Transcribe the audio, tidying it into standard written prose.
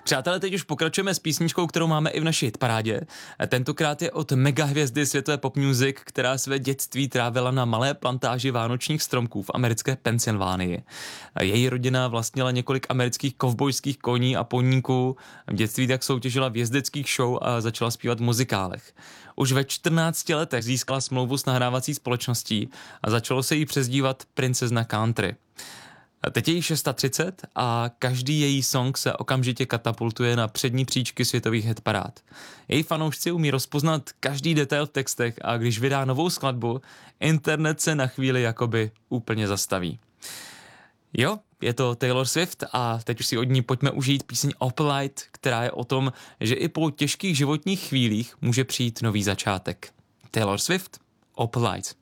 Přátelé, teď už pokračujeme s písničkou, kterou máme i v naší hitparádě. Tentokrát je od megahvězdy světové pop music, která své dětství trávila na malé plantáži vánočních stromků v americké Pensylvánii. Její rodina vlastnila několik amerických kovbojských koní a poníků. V dětství tak soutěžila v jezdeckých show a začala zpívat v muzikálech. Už ve 14 letech získala smlouvu s nahrávací společností a začalo se jí přezdívat princezna country. Teď je jí 630 a každý její song se okamžitě katapultuje na přední příčky světových hitparád. Její fanoušci umí rozpoznat každý detail v textech a když vydá novou skladbu, internet se na chvíli jakoby úplně zastaví. Jo, je to Taylor Swift a teď už si od ní pojďme užít píseň Opalite, která je o tom, že i po těžkých životních chvílích může přijít nový začátek. Taylor Swift, Opalite.